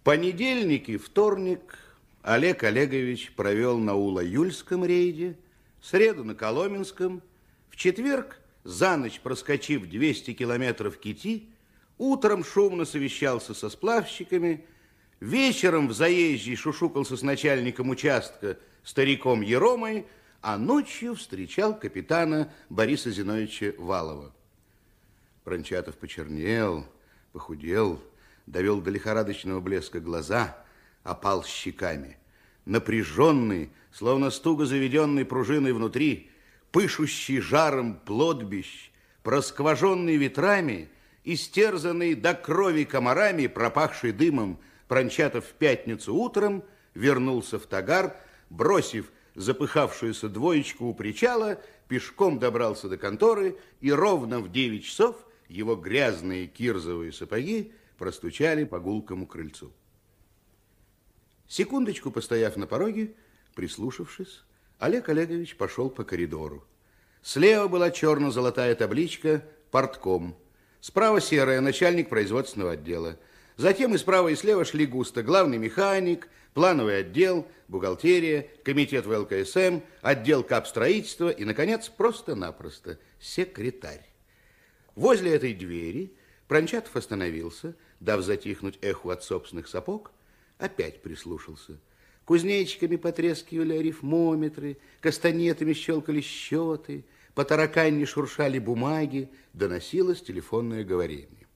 Понедельник и вторник Олег Олегович провел на Ула-Юльском рейде, в среду на Коломенском, в четверг, за ночь проскочив 200 километров Кити, утром шумно совещался со сплавщиками, вечером в заезжей шушукался с начальником участка стариком Еромой, а ночью встречал капитана Бориса Зиновича Валова. Прончатов почернел, похудел, довел до лихорадочного блеска глаза, опал щеками. Напряженный, словно с туго заведенной пружиной внутри, пышущий жаром плотбищ, проскваженный ветрами, истерзанный до крови комарами, пропахший дымом, Прончатов в пятницу утром вернулся в Тагар, бросив запыхавшуюся двоечку у причала, пешком добрался до конторы, и ровно в 9 часов его грязные кирзовые сапоги простучали по гулкому крыльцу. Секундочку постояв на пороге, прислушавшись, Олег Олегович пошел по коридору. Слева была черно-золотая табличка «Портком», справа серая «Начальник производственного отдела». Затем и справа, и слева шли густо главный механик, плановый отдел, бухгалтерия, комитет ВЛКСМ, отдел капстроительства и, наконец, просто-напросто секретарь. Возле этой двери Прончатов остановился, дав затихнуть эху от собственных сапог, опять прислушался. Кузнечиками потрескивали арифмометры, кастанетами щелкали счеты, по тараканне шуршали бумаги, доносилось телефонное говорение.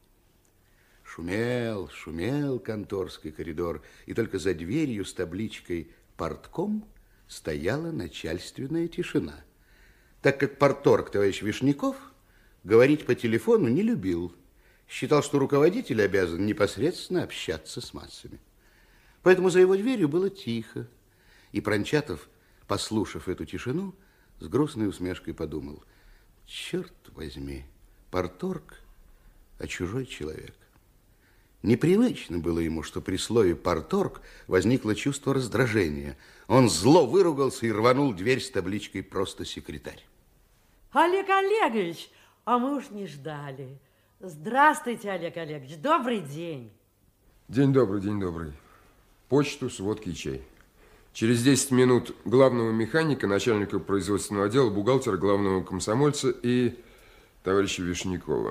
Шумел конторский коридор, и только за дверью с табличкой «Портком» стояла начальственная тишина, так как порторг товарищ Вишняков говорить по телефону не любил, считал, что руководитель обязан непосредственно общаться с массами. Поэтому за его дверью было тихо, и Прончатов, послушав эту тишину, с грустной усмешкой подумал: черт возьми, порторг, а чужой человек. Непривычно было ему, что при слове «порторг» возникло чувство раздражения. Он зло выругался и рванул дверь с табличкой «Просто секретарь». Олег Олегович, а мы уж не ждали. Здравствуйте, Олег Олегович, добрый день. День добрый, день добрый. Почту, сводки и чай. Через 10 минут главного механика, начальника производственного отдела, бухгалтера, главного комсомольца и товарища Вишнякова.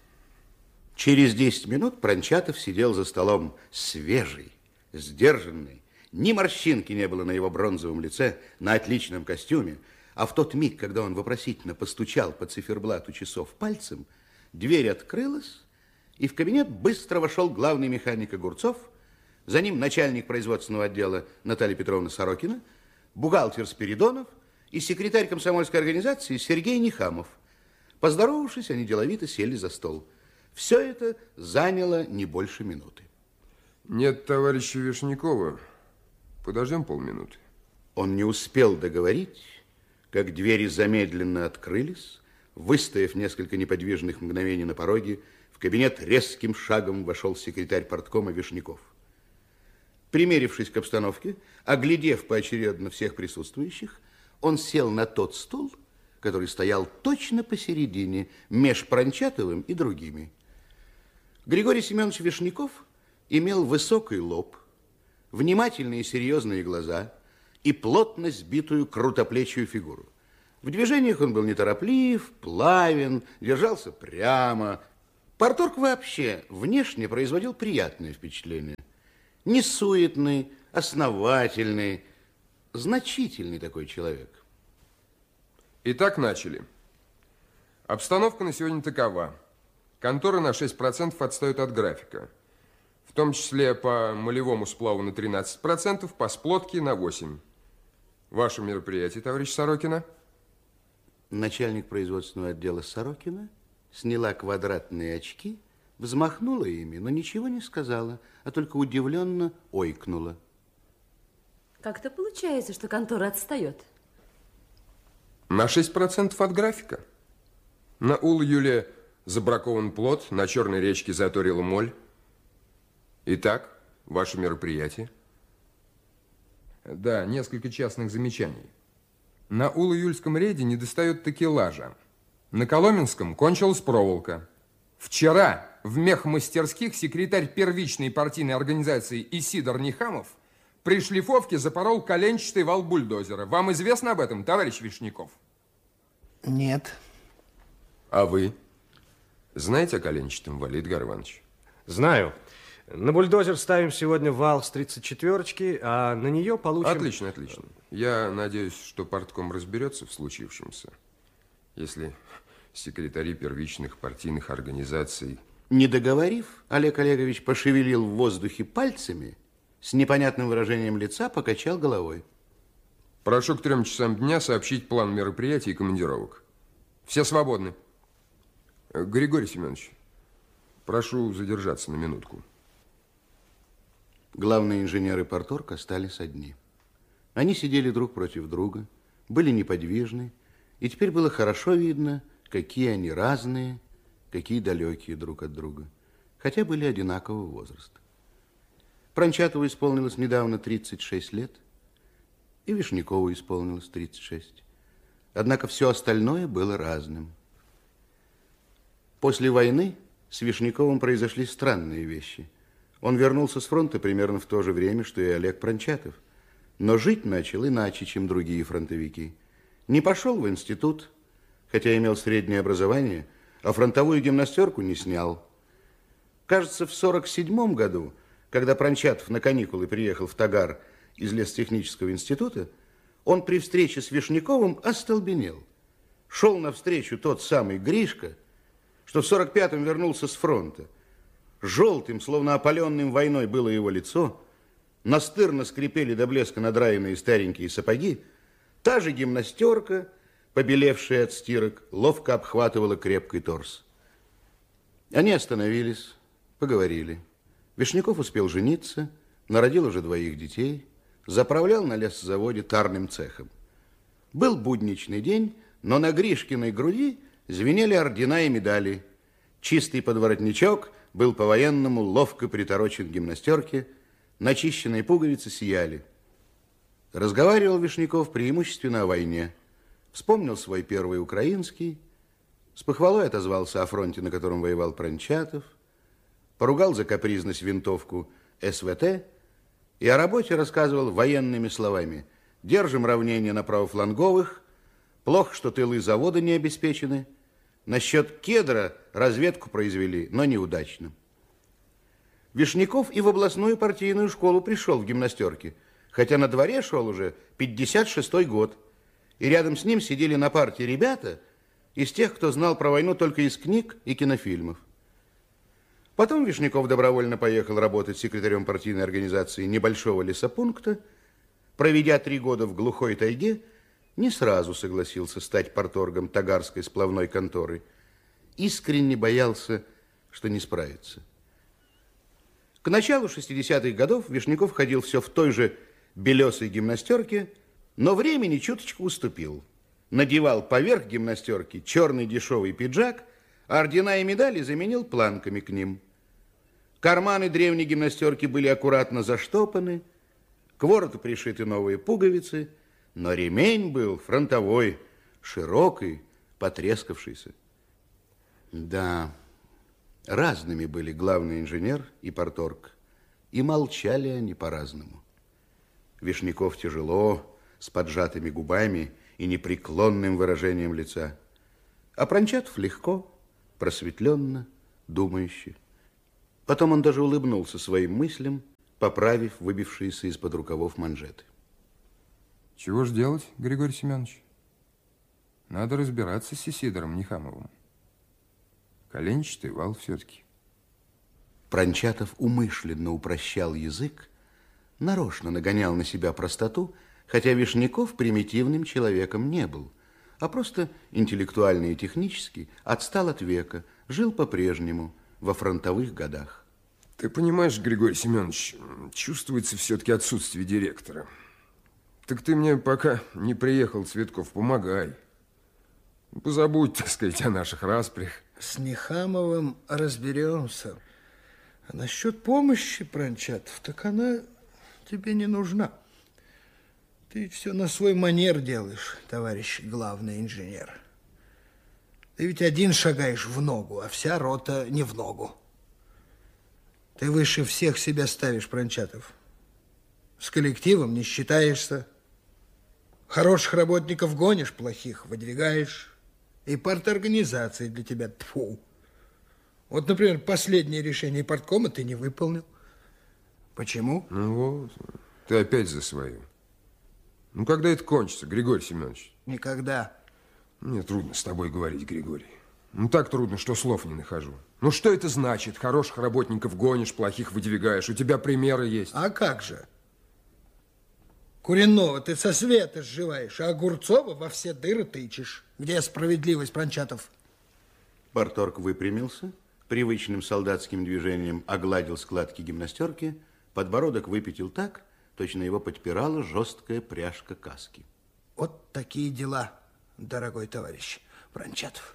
Через 10 минут Прончатов сидел за столом свежий, сдержанный. Ни морщинки не было на его бронзовом лице, на отличном костюме. А в тот миг, когда он вопросительно постучал по циферблату часов пальцем, дверь открылась, и в кабинет быстро вошел главный механик Огурцов, за ним начальник производственного отдела Наталья Петровна Сорокина, бухгалтер Спиридонов и секретарь комсомольской организации Сергей Нехамов. Поздоровавшись, они деловито сели за стол. Все это заняло не больше минуты. Нет товарища Вишнякова. Подождем полминуты. Он не успел договорить, как двери замедленно открылись. Выстояв несколько неподвижных мгновений на пороге, в кабинет резким шагом вошел секретарь порткома Вишняков. Примерившись к обстановке, оглядев поочередно всех присутствующих, он сел на тот стул, который стоял точно посередине, меж Прончатовым и другими. Григорий Семенович Вишняков имел высокий лоб, внимательные и серьезные глаза и плотно сбитую крутоплечью фигуру. В движениях он был нетороплив, плавен, держался прямо. Порторг вообще внешне производил приятное впечатление. Несуетный, основательный, значительный такой человек. Итак, начали. Обстановка на сегодня такова. Контора на 6% отстает от графика. В том числе по молевому сплаву на 13%, по сплотке на 8%. Ваше мероприятие, товарищ Сорокина? Начальник производственного отдела Сорокина сняла квадратные очки, взмахнула ими, но ничего не сказала, а только удивленно ойкнула. Как это получается, что контора отстает? На 6% от графика. На Ула-Юле забракован плот, на Черной речке заторила моль. Итак, ваше мероприятие. Да, несколько частных замечаний. На Ула-Юльском рейде недостает такелажа. На Коломенском кончилась проволока. Вчера в мехмастерских секретарь первичной партийной организации Исидор Нихамов при шлифовке запорол коленчатый вал бульдозера. Вам известно об этом, товарищ Вишняков? Нет. А вы знаете о коленчатом вале, Эдгар Иванович? Знаю. На бульдозер ставим сегодня вал с 34-ки, а на нее получим... Отлично, отлично. Я надеюсь, что партком разберется в случившемся. Если секретари первичных партийных организаций... Не договорив, Олег Олегович пошевелил в воздухе пальцами, с непонятным выражением лица покачал головой. Прошу к 3 часам дня сообщить план мероприятий и командировок. Все свободны. Григорий Семенович, прошу задержаться на минутку. Главные инженеры парторг остались одни. Они сидели друг против друга, были неподвижны, и теперь было хорошо видно, какие они разные, какие далекие друг от друга, хотя были одинакового возраста. Прончатову исполнилось недавно 36 лет, и Вишнякову исполнилось 36. Однако все остальное было разным. После войны с Вишняковым произошли странные вещи. Он вернулся с фронта примерно в то же время, что и Олег Прончатов, но жить начал иначе, чем другие фронтовики. Не пошел в институт, хотя имел среднее образование, а фронтовую гимнастерку не снял. Кажется, в 1947 году, когда Прончатов на каникулы приехал в Тагар из лесотехнического института, он при встрече с Вишняковым остолбенел. Шел навстречу тот самый Гришка, что в 1945-м вернулся с фронта. Желтым, словно опаленным войной, было его лицо, настырно скрипели до блеска надраенные старенькие сапоги, та же гимнастерка, побелевшая от стирок, ловко обхватывала крепкий торс. Они остановились, поговорили. Вишняков успел жениться, народил уже 2 детей, заправлял на лесозаводе тарным цехом. Был будничный день, но на Гришкиной груди звенели ордена и медали. Чистый подворотничок был по-военному ловко приторочен к гимнастерке, начищенные пуговицы сияли. Разговаривал Вишняков преимущественно о войне. Вспомнил свой первый украинский, с похвалой отозвался о фронте, на котором воевал Прончатов, поругал за капризность винтовку СВТ и о работе рассказывал военными словами. Держим равнение на правофланговых, плохо, что тылы завода не обеспечены. Насчет кедра разведку произвели, но неудачно. Вишняков и в областную партийную школу пришел в гимнастерке, хотя на дворе шел уже 56-й год, и рядом с ним сидели на парте ребята из тех, кто знал про войну только из книг и кинофильмов. Потом Вишняков добровольно поехал работать секретарем партийной организации небольшого лесопункта. Проведя 3 года в глухой тайге, не сразу согласился стать парторгом Тагарской сплавной конторы. Искренне боялся, что не справится. К началу 60-х годов Вишняков ходил все в той же белесой гимнастерке, но времени чуточку уступил. Надевал поверх гимнастерки черный дешевый пиджак, а ордена и медали заменил планками к ним. Карманы древней гимнастерки были аккуратно заштопаны, к вороту пришиты новые пуговицы, но ремень был фронтовой, широкий, потрескавшийся. Да, разными были главный инженер и парторг, и молчали они по-разному. Вишняков тяжело, с поджатыми губами и непреклонным выражением лица, а Прончатов легко, просветленно, думающе. Потом он даже улыбнулся своим мыслям, поправив выбившиеся из-под рукавов манжеты. Чего ж делать, Григорий Семенович? Надо разбираться с Исидором Нихамовым. Коленчатый вал все-таки. Прончатов умышленно упрощал язык, нарочно нагонял на себя простоту, хотя Вишняков примитивным человеком не был, а просто интеллектуально и технически отстал от века, жил по-прежнему во фронтовых годах. Ты понимаешь, Григорий Семенович, чувствуется все-таки отсутствие директора. Так ты мне пока не приехал, Цветков, помогай. Позабудь, так сказать, о наших распрях. С Нихамовым разберемся. А насчет помощи, Прончатов, так она тебе не нужна. Ты все на свой манер делаешь, товарищ главный инженер. Ты ведь один шагаешь в ногу, а вся рота не в ногу. Ты выше всех себя ставишь, Прончатов. С коллективом не считаешься. Хороших работников гонишь, плохих выдвигаешь. И парторганизации для тебя тьфу. Вот, например, последнее решение парткома ты не выполнил. Почему? Ну вот, ты опять за свое. Ну, когда это кончится, Григорий Семенович? Никогда. Мне трудно с тобой говорить, Григорий. Ну, так трудно, что слов не нахожу. Ну, что это значит? Хороших работников гонишь, плохих выдвигаешь. У тебя примеры есть. А как же? Куренного ты со света сживаешь, а Огурцова во все дыры тычешь. Где справедливость, Прончатов? Парторг выпрямился, привычным солдатским движением огладил складки гимнастерки, подбородок выпятил так, точно его подпирала жесткая пряжка каски. Вот такие дела, дорогой товарищ Прончатов.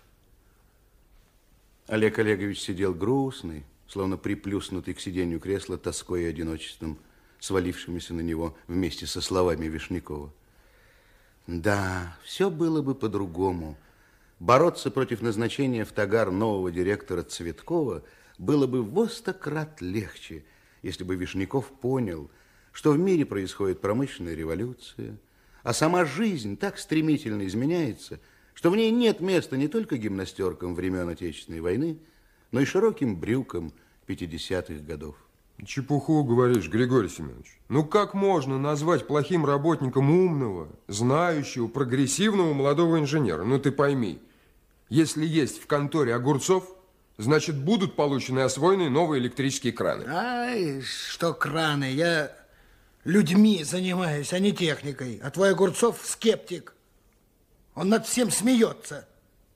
Олег Олегович сидел грустный, словно приплюснутый к сиденью кресла тоской и одиночеством, свалившимися на него вместе со словами Вишнякова. Да, все было бы по-другому. Бороться против назначения в Тагар нового директора Цветкова было бы во 100 крат легче, если бы Вишняков понял, что в мире происходит промышленная революция, а сама жизнь так стремительно изменяется, что в ней нет места не только гимнастеркам времен Отечественной войны, но и широким брюкам 50-х годов. Чепуху говоришь, Григорий Семенович. Ну, как можно назвать плохим работником умного, знающего, прогрессивного молодого инженера? Ну, ты пойми, если есть в конторе Огурцов, значит, будут получены и освоены новые электрические краны. Ай, что краны? Я людьми занимаюсь, а не техникой. А твой Огурцов скептик. Он над всем смеется.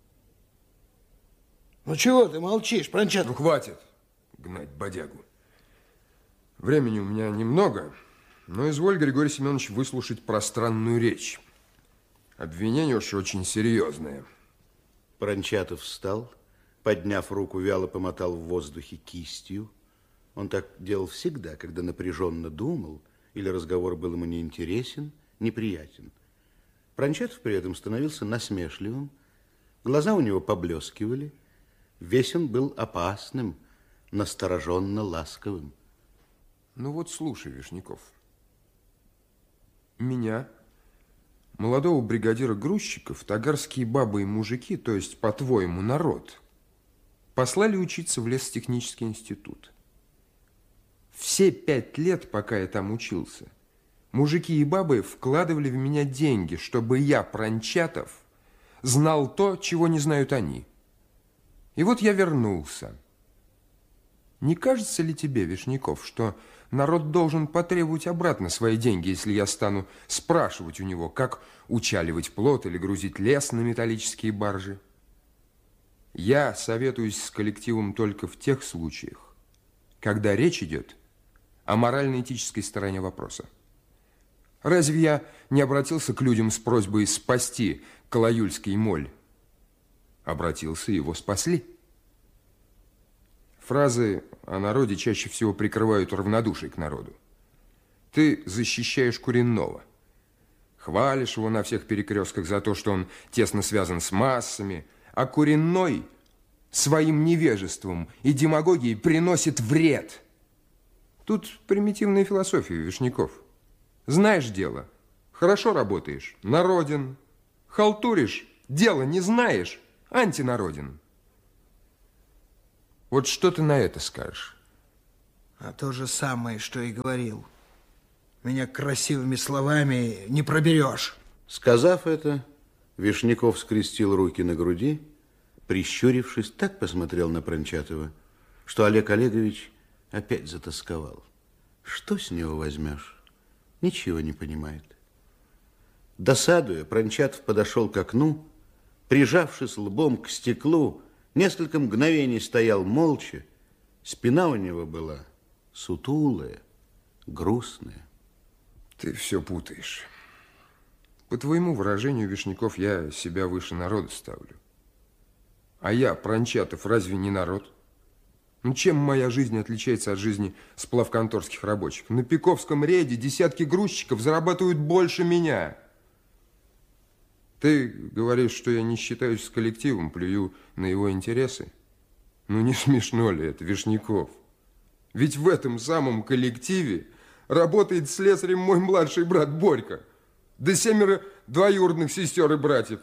Ну, чего ты молчишь, Прончатов? Ну, хватит гнать бодягу. Времени у меня немного, но изволь, Григорий Семенович, выслушать пространную речь. Обвинение уж очень серьезное. Прончатов встал, подняв руку, вяло помотал в воздухе кистью. Он так делал всегда, когда напряженно думал, или разговор был ему неинтересен, неприятен. Прончатов при этом становился насмешливым, глаза у него поблескивали, весь он был опасным, настороженно ласковым. Ну вот слушай, Вишняков. Меня, молодого бригадира грузчиков, тагарские бабы и мужики, то есть, по-твоему, народ, послали учиться в лесотехнический институт. Все 5 лет, пока я там учился, мужики и бабы вкладывали в меня деньги, чтобы я, Прончатов, знал то, чего не знают они. И вот я вернулся. Не кажется ли тебе, Вишняков, что народ должен потребовать обратно свои деньги, если я стану спрашивать у него, как учаливать плот или грузить лес на металлические баржи? Я советуюсь с коллективом только в тех случаях, когда речь идет о морально-этической стороне вопроса. Разве я не обратился к людям с просьбой спасти Колоюльский моль? Обратился, его спасли. Фразы о народе чаще всего прикрывают равнодушие к народу. Ты защищаешь Куренного, хвалишь его на всех перекрестках за то, что он тесно связан с массами, а Куренной своим невежеством и демагогией приносит вред. Тут примитивная философия, Вишняков. Знаешь дело, хорошо работаешь, народен. Халтуришь, дело не знаешь, антинароден. Вот что ты на это скажешь? А то же самое, что и говорил. Меня красивыми словами не проберешь. Сказав это, Вишняков скрестил руки на груди, прищурившись, так посмотрел на Прончатова, что Олег Олегович опять затосковал. Что с него возьмешь? Ничего не понимает. Досадуя, Прончатов подошел к окну, прижавшись лбом к стеклу, несколько мгновений стоял молча. Спина у него была сутулая, грустная. Ты все путаешь. По твоему выражению, Вишняков, я себя выше народа ставлю. А я, Прончатов, разве не народ? Ну, чем моя жизнь отличается от жизни сплавконторских рабочих? На Пиковском рейде десятки грузчиков зарабатывают больше меня. Ты говоришь, что я не считаюсь с коллективом, плюю на его интересы? Ну, не смешно ли это, Вишняков? Ведь в этом самом коллективе работает слесарем мой младший брат Борька, да 7 двоюродных сестер и братьев.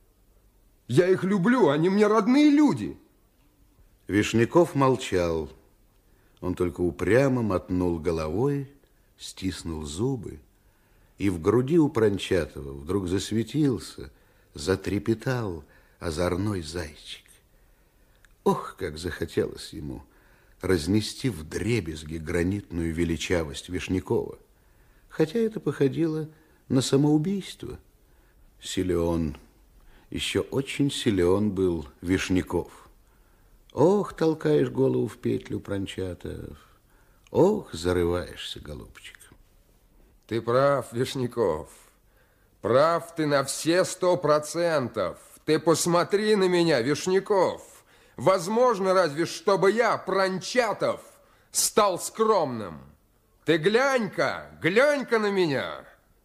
Я их люблю, они мне родные люди. Вишняков молчал. Он только упрямо мотнул головой, стиснул зубы, и в груди у Прончатова вдруг засветился, затрепетал озорной зайчик. Ох, как захотелось ему разнести вдребезги гранитную величавость Вишнякова, хотя это походило на самоубийство. Силен, еще очень силен был Вишняков. Ох, толкаешь голову в петлю, Прончатов. Ох, зарываешься, голубчик. Ты прав, Вишняков. Прав ты на все 100%. Ты посмотри на меня, Вишняков. Возможно, разве чтобы я, Прончатов, стал скромным? Ты глянь-ка на меня.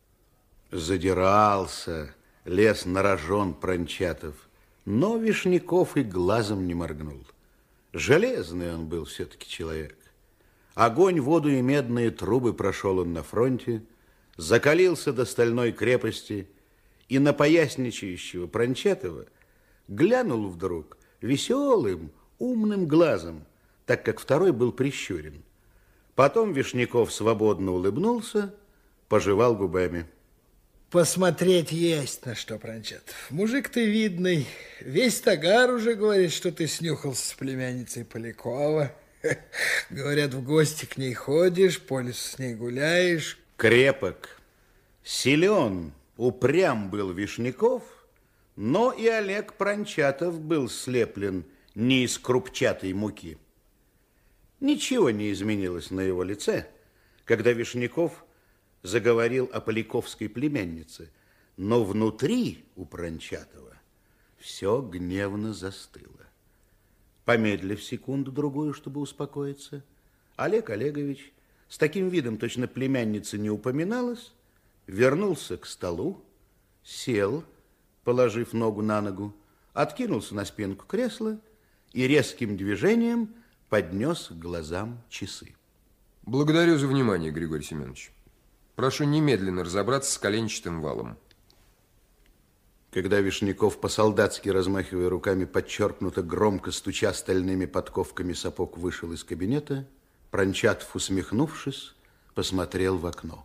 Задирался, лез на рожон Прончатов, но Вишняков и глазом не моргнул. Железный он был все-таки человек. Огонь, воду и медные трубы прошел он на фронте, закалился до стальной крепости, и на поясничающего Прончатова глянул вдруг веселым, умным глазом, так как второй был прищурен. Потом Вишняков свободно улыбнулся, пожевал губами. Посмотреть есть на что, Прончатов. Мужик ты видный. Весь Тагар уже говорит, что ты снюхался с племянницей Полякова. Говорят, в гости к ней ходишь, по лесу с ней гуляешь. Крепок, силен, упрям был Вишняков, но и Олег Прончатов был слеплен не из крупчатой муки. Ничего не изменилось на его лице, когда Вишняков заговорил о поляковской племяннице, но внутри у Прончатова все гневно застыло. Помедлив секунду-другую, чтобы успокоиться, Олег Олегович с таким видом, точно племянница не упоминалась, вернулся к столу, сел, положив ногу на ногу, откинулся на спинку кресла и резким движением поднес к глазам часы. Благодарю за внимание, Григорий Семенович. Прошу немедленно разобраться с коленчатым валом. Когда Вишняков, по-солдатски размахивая руками, подчеркнуто громко стуча стальными подковками сапог, вышел из кабинета, Прончатов, усмехнувшись, посмотрел в окно.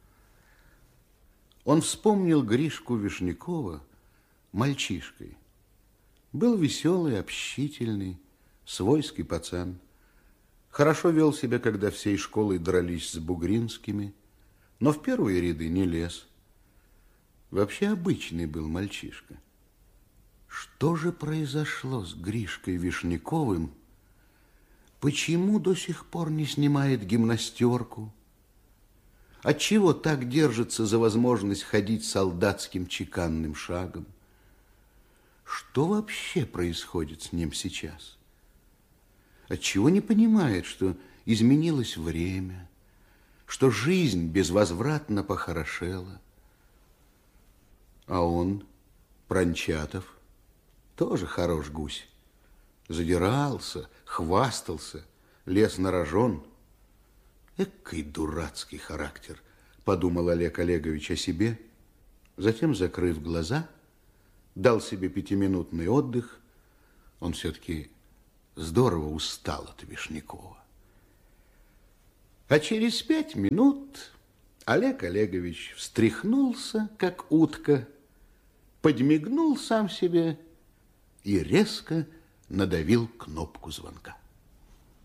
Он вспомнил Гришку Вишнякова мальчишкой. Был веселый, общительный, свойский пацан. Хорошо вел себя, когда всей школой дрались с бугринскими, но в первые ряды не лез. Вообще обычный был мальчишка. Что же произошло с Гришкой Вишняковым? Почему до сих пор не снимает гимнастерку? Отчего так держится за возможность ходить солдатским чеканным шагом? Что вообще происходит с ним сейчас? Отчего не понимает, что изменилось время, что жизнь безвозвратно похорошела? А он, Прончатов, тоже хорош гусь. Задирался, хвастался, лез на рожон. Экой дурацкий характер, подумал Олег Олегович о себе. Затем, закрыв глаза, дал себе 5-минутный отдых. Он все-таки здорово устал от Вишнякова. А через 5 минут Олег Олегович встряхнулся, как утка, подмигнул сам себе и резко надавил кнопку звонка.